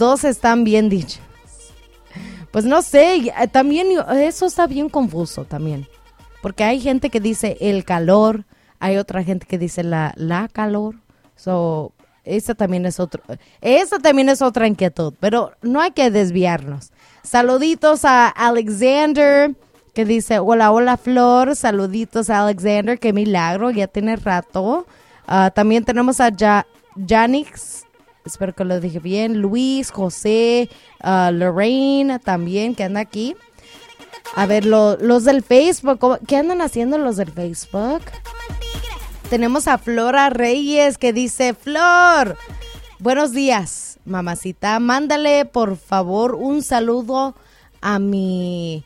dos están bien dichos. Pues no sé, también eso está bien confuso también. Porque hay gente que dice el calor, hay otra gente que dice la calor. So, esa también es otra inquietud, pero no hay que desviarnos. Saluditos a Alexander, que dice, hola Flor, saluditos a Alexander, qué milagro, ya tiene rato. También tenemos a Janix, espero que lo dije bien, Luis, José, Lorraine también, que anda aquí. A ver, los del Facebook, ¿qué andan haciendo los del Facebook? Tenemos a Flora Reyes que dice, Flor, buenos días, mamacita, mándale por favor un saludo a mi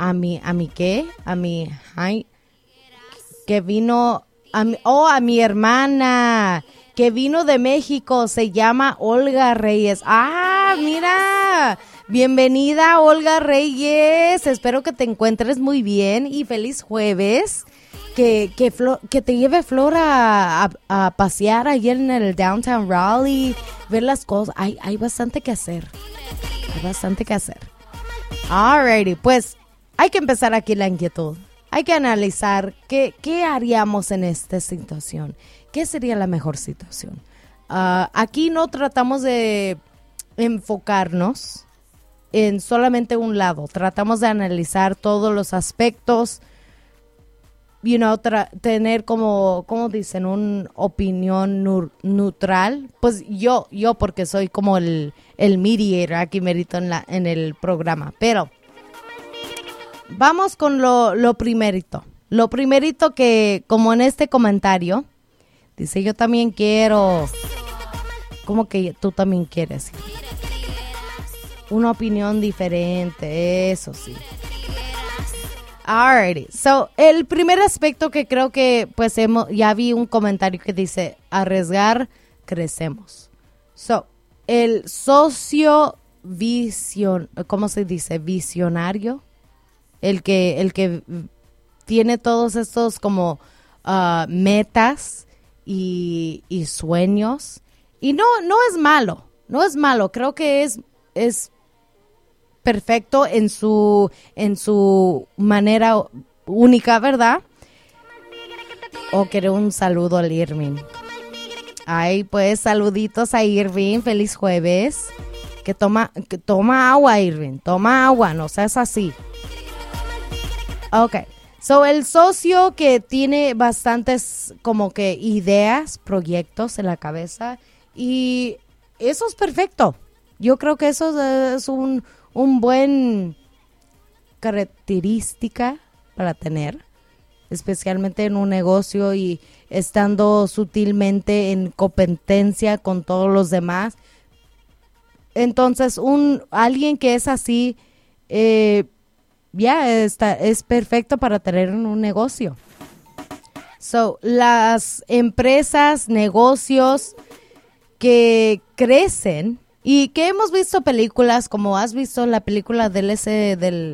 que vino, a mi hermana, que vino de México, se llama Olga Reyes. Ah, mira, bienvenida Olga Reyes, espero que te encuentres muy bien y feliz jueves. Que te lleve Flor a pasear ayer en el Downtown Raleigh, ver las cosas. Hay bastante que hacer. Alrighty, pues hay que empezar aquí la inquietud. Hay que analizar qué haríamos en esta situación. ¿Qué sería la mejor situación? Aquí no tratamos de enfocarnos en solamente un lado. Tratamos de analizar todos los aspectos. Tener como dicen, una opinión neutral. Pues yo porque soy como el mediator aquí merito en el programa. Pero vamos con lo primerito. Lo primerito que, como en este comentario, dice, yo también quiero. ¿Cómo que tú también quieres? Una opinión diferente, eso sí. Alrighty, so el primer aspecto que creo que pues ya vi un comentario que dice arriesgar, crecemos. So, el socio ¿cómo se dice? Visionario, el que tiene todos estos como metas y sueños, y no es malo, creo que es perfecto en su manera única, ¿verdad? O quiero un saludo al Irving. Ay, pues saluditos a Irving, feliz jueves. Que toma agua, Irving, toma agua, no seas así. Ok, so el socio que tiene bastantes como que ideas, proyectos en la cabeza, y eso es perfecto. Yo creo que eso es un buen característica para tener, especialmente en un negocio y estando sutilmente en competencia con todos los demás. Entonces, alguien que es así, es perfecto para tener un negocio. So, las empresas, negocios que crecen, y que hemos visto películas, como has visto la película del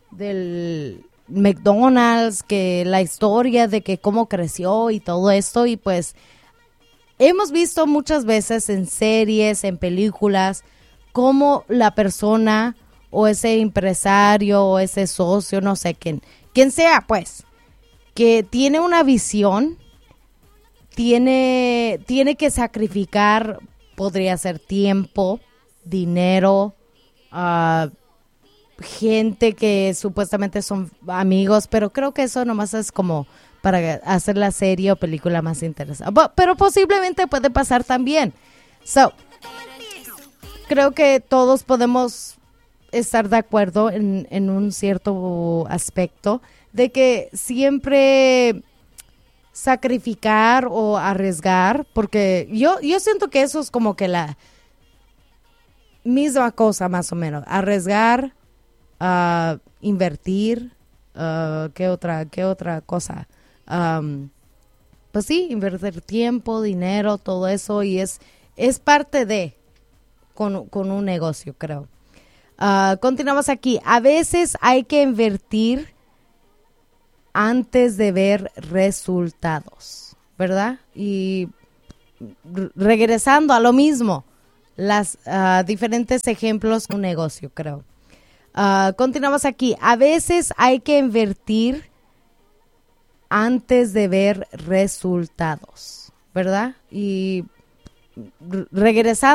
McDonald's, que la historia de que cómo creció y todo esto, y pues hemos visto muchas veces en series, en películas, cómo la persona o ese empresario o ese socio, no sé quién sea, pues, que tiene una visión, tiene que sacrificar. Podría ser tiempo, dinero, gente que supuestamente son amigos, pero creo que eso nomás es como para hacer la serie o película más interesante. Pero posiblemente puede pasar también. So, creo que todos podemos estar de acuerdo en un cierto aspecto de que siempre sacrificar o arriesgar, porque yo siento que eso es como que la misma cosa más o menos, arriesgar, invertir, ¿qué otra cosa? Pues sí, invertir tiempo, dinero, todo eso, y es parte de con un negocio, creo. Continuamos aquí. A veces hay que invertir antes de ver resultados, ¿verdad? Y regresando a lo mismo, las diferentes ejemplos de un negocio, creo. Continuamos aquí. A veces hay que invertir antes de ver resultados, ¿verdad? Y regresando